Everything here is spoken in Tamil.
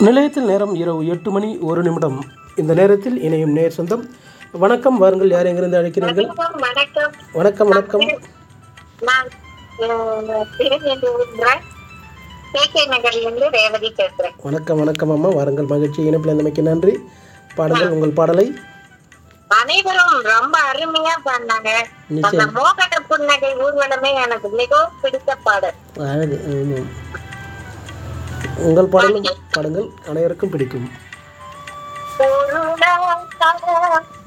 நிலையத்தில் நேரம் இரவு 8 மணி 1 நிமிடம். இந்த நேரத்தில் இணையும் நேர் சொந்தம். வணக்கம், வாருங்கள். யார் எங்கிருந்து அழைக்கிறீர்கள்? வணக்கம். வணக்கம் வணக்கம். நான் கேகே நகர்லேருந்து ரேவதி பேசுறேன். வணக்கம் வணக்கம் அம்மா, வாருங்கள். மகிழ்ச்சி. இணைப்பில் இருந்தமைக்கு நன்றி. பாடுங்கள் உங்கள் பாடலை. அனைவரும் ரொம்ப அருமையா பாடினாங்க. அந்த மோகன புன்னகை ஊர்வலமே எனக்கு மிகவும் பிடித்த பாடல். அழகு. ஆமாம். உங்கள் பாடலும் பாடுங்கள், அனைவருக்கும் பிடிக்கும். பொருளாதார